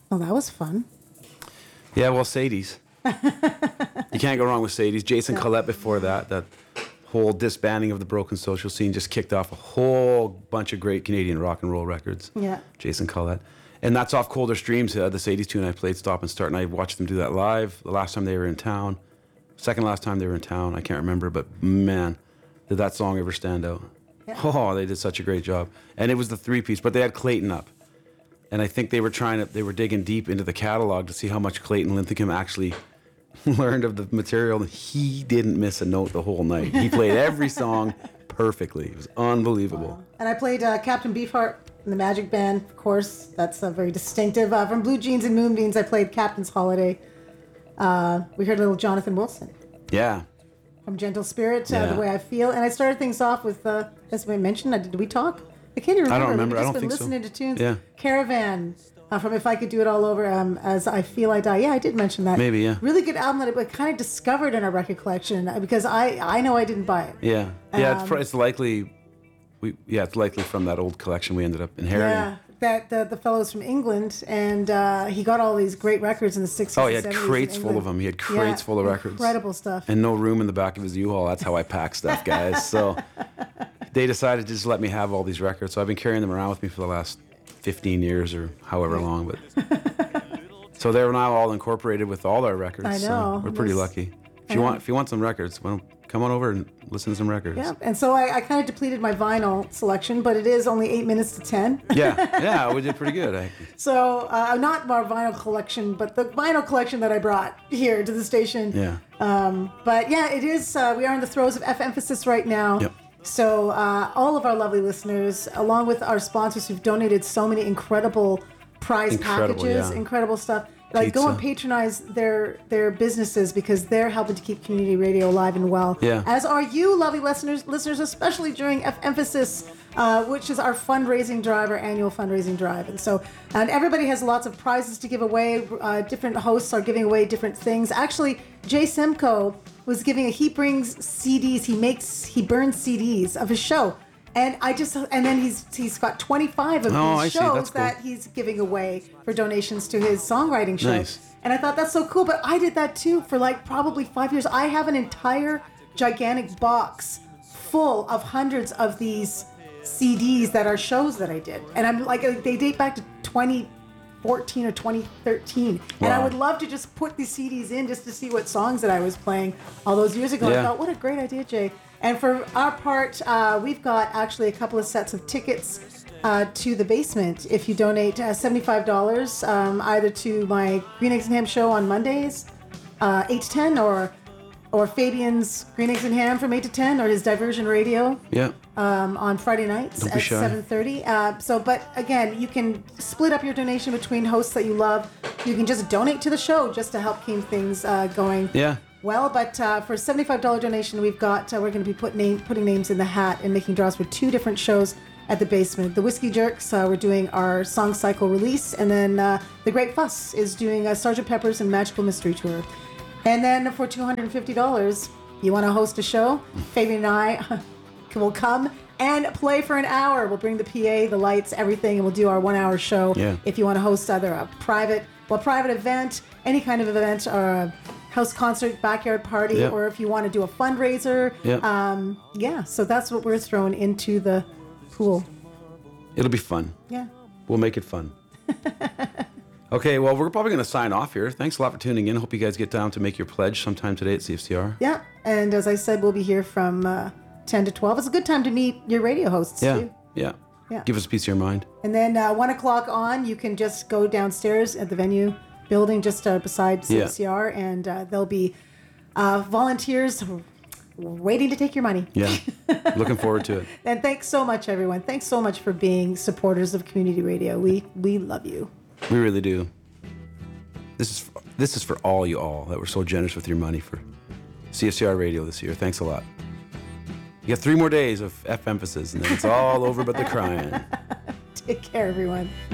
Oh, that was fun. Yeah, well, Sadie's. You can't go wrong with Sadie's. Jason Collette before that whole disbanding of the broken social scene just kicked off a whole bunch of great Canadian rock and roll records. Yeah. Jason Collette. And that's off Colder Streams, the Sadie's tune I played, Stop and Start, and I watched them do that live the last time they were in town. Second last time they were in town, I can't remember, but man, did that song ever stand out. Yeah. Oh, they did such a great job. And it was the three-piece, but they had Clayton up. And I think they were digging deep into the catalog to see how much Clayton Linthicum actually learned of the material. He didn't miss a note the whole night. He played every song perfectly. It was unbelievable. Wow. And I played Captain Beefheart in the Magic Band, of course. That's very distinctive. From Blue Jeans and Moonbeams, I played Captain's Holiday. We heard a little Jonathan Wilson. Yeah. From Gentle Spirit, The Way I Feel. And I started things off with, as we mentioned, did we talk? I can't even remember. I don't remember. We've I just don't been think so. listening to tunes. Yeah. Caravan, from If I Could Do It All Over, As I Feel I Die. Yeah, I did mention that. Maybe, yeah. Really good album that I kind of discovered in our record collection because I know I didn't buy it. Yeah. Yeah, it's likely... it's likely from that old collection we ended up inheriting. Yeah, that the fellow's from England, and he got all these great records in the 60s. Oh, he and had 70s crates in full of England. them. He had crates full of records. Incredible stuff. And no room in the back of his U-Haul. That's how I pack stuff, guys. So they decided to just let me have all these records. So I've been carrying them around with me for the last 15 years or however long. But so they're now all incorporated with all our records. I know. So we're pretty lucky. If you want some records, well, come on over and listen to some records. Yeah, and so I kind of depleted my vinyl selection, but it is only 8 minutes to 10. Yeah, we did pretty good. So not our vinyl collection, but the vinyl collection that I brought here to the station. Yeah. But yeah, it is. We are in the throes of F-Emphasis right now. Yep. So all of our lovely listeners, along with our sponsors who've donated so many incredible prize packages, incredible stuff. Like, go and patronize their businesses because they're helping to keep community radio alive and well. Yeah. As are you, lovely listeners, especially during F-Emphasis, which is our fundraising drive, our annual fundraising drive. And everybody has lots of prizes to give away. Different hosts are giving away different things. Actually, Jay Simcoe was he brings CDs. He burns CDs of his show. And then he's got 25 of these shows that he's giving away for donations to his songwriting show. Nice. And I thought that's so cool, but I did that too for like probably 5 years. I have an entire gigantic box full of hundreds of these CDs that are shows that I did. And I'm like, they date back to 2014 or 2013. Wow. And I would love to just put these CDs in just to see what songs that I was playing all those years ago. Yeah. I thought, what a great idea, Jay. And for our part, we've got actually a couple of sets of tickets to the basement. If you donate $75, either to my Green Eggs and Ham show on Mondays, 8 to 10, or Fabian's Green Eggs and Ham from 8 to 10, or his Diversion Radio on Friday nights at 7:30. But again, you can split up your donation between hosts that you love. You can just donate to the show just to help keep things going. Yeah. Well, but for a $75 donation, we're going to be putting names in the hat and making draws for 2 different shows at the basement. The Whiskey Jerks, we're doing our Song Cycle release, and then The Great Fuss is doing Sgt. Pepper's and Magical Mystery Tour. And then for $250, you want to host a show? Fabian and I will come and play for an hour. We'll bring the PA, the lights, everything, and we'll do our 1 hour show. Yeah. If you want to host either a private event, any kind of event, or a house concert, backyard party, or if you want to do a fundraiser. So that's what we're throwing into the pool. It'll be fun. Yeah. We'll make it fun. Okay, well, we're probably going to sign off here. Thanks a lot for tuning in. Hope you guys get down to make your pledge sometime today at CFCR. Yeah, and as I said, we'll be here from 10 to 12. It's a good time to meet your radio hosts, too. Yeah. Give us a piece of your mind. And then 1 o'clock on, you can just go downstairs at the venue building just beside CFCR, and there'll be volunteers waiting to take your money. Yeah, looking forward to it. And thanks so much, everyone. Thanks so much for being supporters of community radio. We love you. We really do. This is for all you all that were so generous with your money for CFCR Radio this year. Thanks a lot. You got 3 more days of F-Emphasis, and then it's all over but the crying. Take care, everyone.